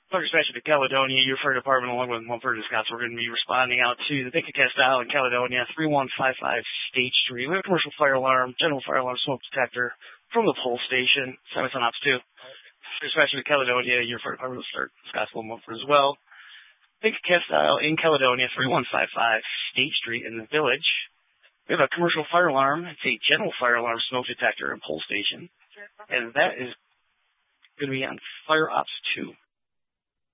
Fire dispatch to Caledonia, your fire department along with Mumford and Scotts, we're going to be responding out to the Bank of Castile in Caledonia, 3155 State Street. We have a commercial fire alarm, general fire alarm, smoke detector from the pole station. Simon's on Ops 2. Fire dispatch to Caledonia, your fire department will start Scottsville, Mumford as well. Bank of Castile in Caledonia, 3155 State Street in the Village. We have a commercial fire alarm. It's a general fire alarm, smoke detector, and pole station. And that is going to be on Fire Ops 2.